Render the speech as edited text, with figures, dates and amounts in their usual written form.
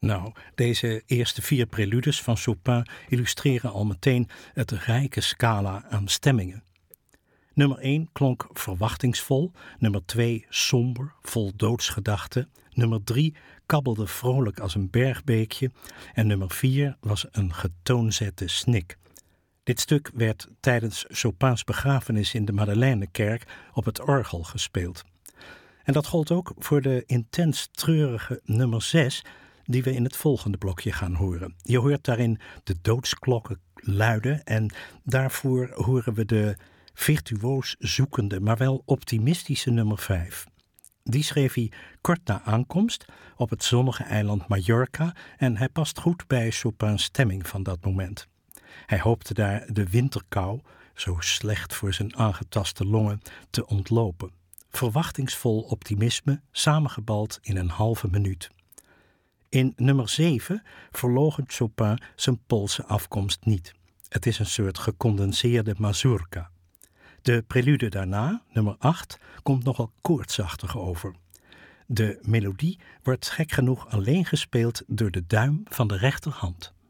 Nou, deze eerste 4 preludes van Chopin illustreren al meteen het rijke scala aan stemmingen. Nummer 1 klonk verwachtingsvol, nummer 2 somber, vol doodsgedachten, nummer 3 kabbelde vrolijk als een bergbeekje en nummer 4 was een getoonzette snik. Dit stuk werd tijdens Chopins begrafenis in de Madeleinekerk op het orgel gespeeld. En dat gold ook voor de intens treurige nummer 6... die we in het volgende blokje gaan horen. Je hoort daarin de doodsklokken luiden en daarvoor horen we de virtuoos zoekende, maar wel optimistische nummer 5. Die schreef hij kort na aankomst op het zonnige eiland Mallorca en hij past goed bij Chopins stemming van dat moment. Hij hoopte daar de winterkou, zo slecht voor zijn aangetaste longen, te ontlopen. Verwachtingsvol optimisme, samengebald in een halve minuut. In nummer 7 verloochent Chopin zijn Poolse afkomst niet. Het is een soort gecondenseerde mazurka. De prelude daarna, nummer 8, komt nogal koortsachtig over. De melodie wordt gek genoeg alleen gespeeld door de duim van de rechterhand.